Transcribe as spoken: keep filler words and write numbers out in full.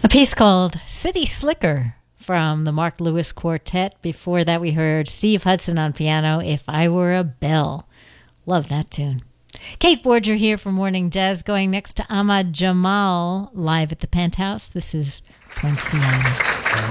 A piece called City Slicker from the Mark Lewis Quartet. Before that, we heard Steve Hudson on piano, If I Were a Bell. Love that tune. Kate Borger here for Morning Jazz, going next to Ahmad Jamal live at the Penthouse. This is Poinciana.